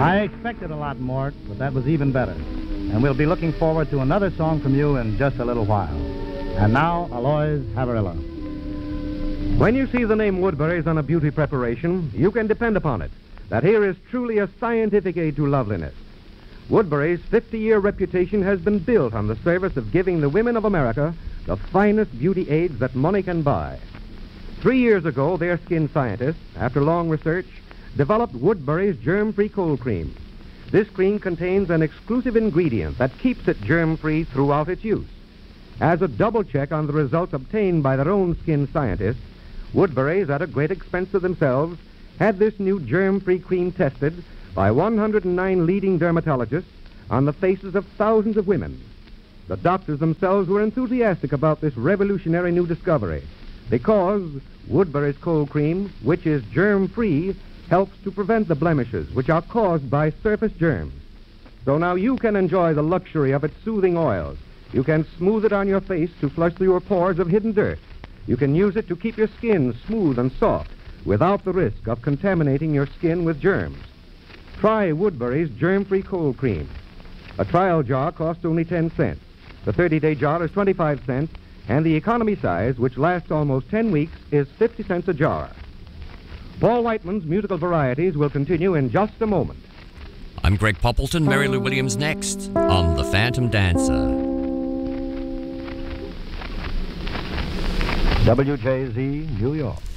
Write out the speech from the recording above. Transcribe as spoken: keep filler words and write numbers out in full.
I expected a lot more, but that was even better. And we'll be looking forward to another song from you in just a little while. And now, Alois Havarilla. When you see the name Woodbury's on a beauty preparation, you can depend upon it that here is truly a scientific aid to loveliness. Woodbury's fifty-year reputation has been built on the service of giving the women of America the finest beauty aids that money can buy. Three years ago, their skin scientists, after long research, developed Woodbury's germ-free cold cream. This cream contains an exclusive ingredient that keeps it germ-free throughout its use. As a double check on the results obtained by their own skin scientists, Woodbury's, at a great expense to themselves, had this new germ-free cream tested by one hundred nine leading dermatologists on the faces of thousands of women. The doctors themselves were enthusiastic about this revolutionary new discovery because Woodbury's cold cream, which is germ-free, helps to prevent the blemishes which are caused by surface germs. So now you can enjoy the luxury of its soothing oils. You can smooth it on your face to flush through your pores of hidden dirt. You can use it to keep your skin smooth and soft without the risk of contaminating your skin with germs. Try Woodbury's germ-free cold cream. A trial jar costs only ten cents. The thirty-day jar is twenty-five cents, and the economy size, which lasts almost ten weeks, is fifty cents a jar. Paul Whiteman's musical varieties will continue in just a moment. I'm Greg Poppleton. Mary Lou Williams next on The Phantom Dancer. W J Z, New York.